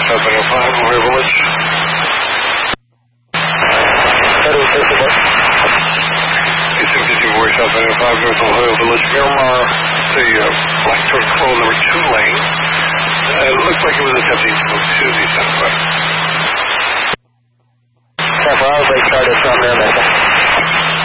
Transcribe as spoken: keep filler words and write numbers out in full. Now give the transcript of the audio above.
South one oh five, La Jolla Village. two fifty-four South one oh five, North La Jolla Village, Miramar, the uh, Black Torque Crawl number two lane. Uh, it looks like it was attempting to go to